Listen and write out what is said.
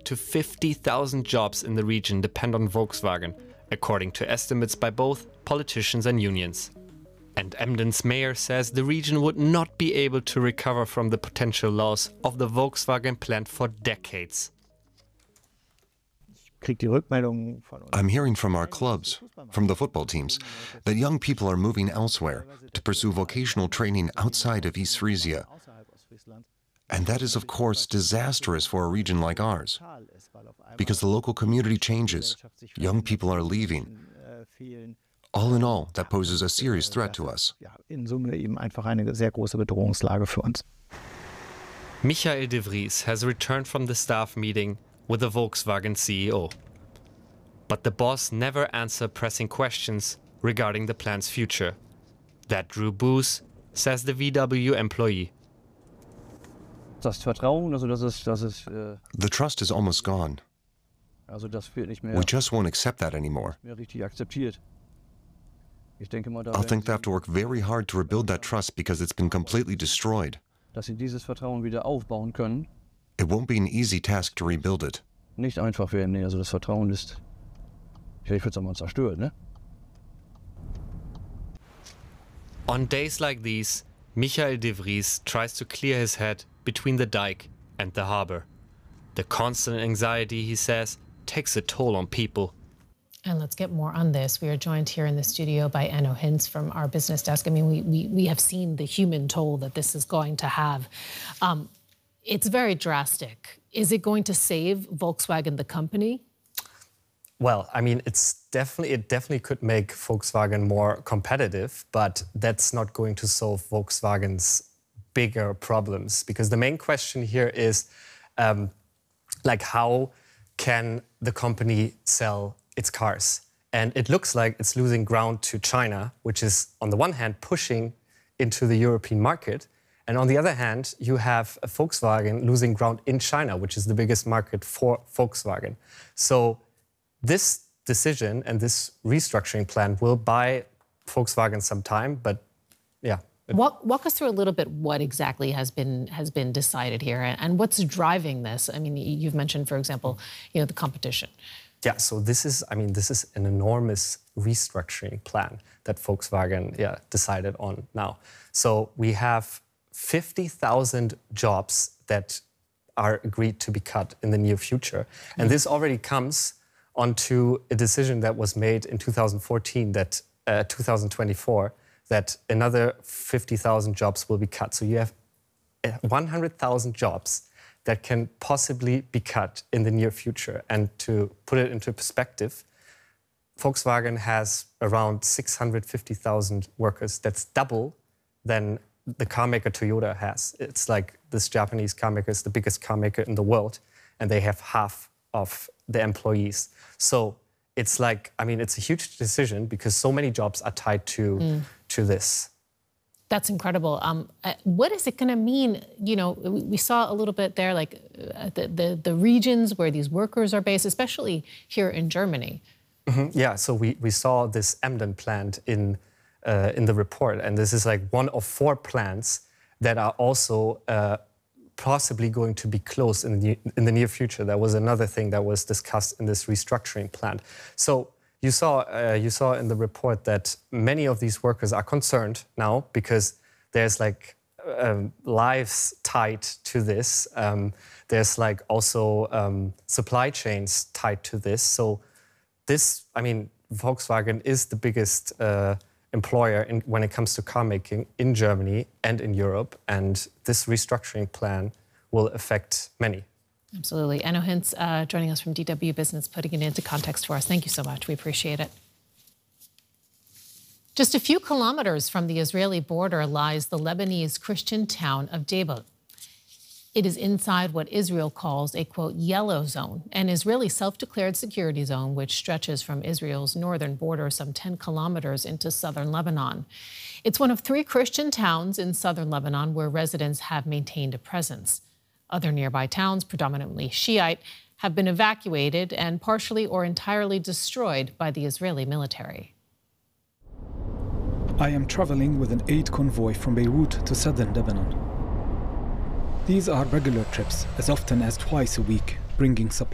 to 50,000 jobs in the region depend on Volkswagen, according to estimates by both politicians and unions. And Emden's mayor says the region would not be able to recover from the potential loss of the Volkswagen plant for decades. I'm hearing from our clubs, from the football teams, that young people are moving elsewhere to pursue vocational training outside of East Frisia. And that is, of course, disastrous for a region like ours, because the local community changes, young people are leaving. All in all, that poses a serious threat to us. Michael de Vries has returned from the staff meeting with the Volkswagen CEO. But the boss never answered pressing questions regarding the plant's future. That drew boos, says the VW employee. The trust is almost gone. We just won't accept that anymore. I'll think they have to work very hard to rebuild that trust because it's been completely destroyed. It won't be an easy task to rebuild it. On days like these, Michael de Vries tries to clear his head between the dike and the harbor. The constant anxiety, he says, takes a toll on people. And let's get more on this. We are joined here in the studio by Enno Hintz from our business desk. I mean, we have seen the human toll that this is going to have. It's very drastic. Is it going to save Volkswagen, the company? Well, I mean, it definitely could make Volkswagen more competitive, but that's not going to solve Volkswagen's bigger problems, because the main question here is, how can the company sell its cars? And it looks like it's losing ground to China, which is, on the one hand, pushing into the European market. And on the other hand, you have Volkswagen losing ground in China, which is the biggest market for Volkswagen. So this decision and this restructuring plan will buy Volkswagen some time, but yeah. Walk us through a little bit what exactly has been decided here and what's driving this. I mean, you've mentioned, for example, the competition. Yeah, so this is an enormous restructuring plan that Volkswagen decided on now. So we have 50,000 jobs that are agreed to be cut in the near future. And this already comes onto a decision that was made in 2014, that 2024, that another 50,000 jobs will be cut. So you have 100,000 jobs that can possibly be cut in the near future. And to put it into perspective, Volkswagen has around 650,000 workers. That's double than the car maker Toyota has. It's like this Japanese car maker is the biggest car maker in the world, and they have half of the employees. So it's like, I mean, it's a huge decision because so many jobs are tied to this. That's incredible. What is it going to mean? We saw a little bit there, like the regions where these workers are based, especially here in Germany. Mm-hmm. Yeah, so we saw this Emden plant in the report, and this is like one of 4 plants that are also possibly going to be closed in the near future. That was another thing that was discussed in this restructuring plan. So you saw in the report that many of these workers are concerned now because there's like lives tied to this. There's like also supply chains tied to this. So this, I mean, Volkswagen is the biggest employer when it comes to car making in Germany and in Europe, and this restructuring plan will affect many. Absolutely. Enno Hintz joining us from DW Business, putting it into context for us. Thank you so much. We appreciate it. Just a few kilometers from the Israeli border lies the Lebanese Christian town of Deibel. It is inside what Israel calls a, quote, yellow zone, an Israeli self-declared security zone which stretches from Israel's northern border some 10 kilometers into southern Lebanon. It's one of 3 Christian towns in southern Lebanon where residents have maintained a presence. Other nearby towns, predominantly Shiite, have been evacuated and partially or entirely destroyed by the Israeli military. I am traveling with an aid convoy from Beirut to southern Lebanon. These are regular trips, as often as twice a week, bringing supplies.